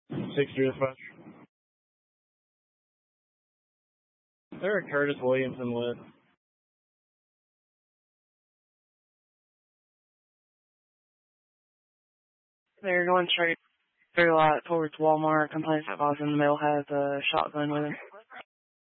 6-3 dispatch. They're at Curtis Williamson lit. They're going straight through towards Walmart. Complaints that boss in the middle has a shotgun with him.